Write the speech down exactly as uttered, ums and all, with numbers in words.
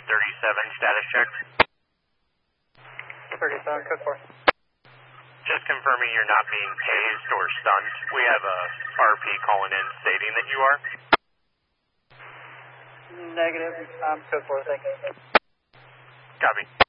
thirty-seven, status check. thirty-seven, code four. Just confirming you're not being tased or stunned. We have a R P calling in stating that you are. Negative, um, code four, thank you. Copy.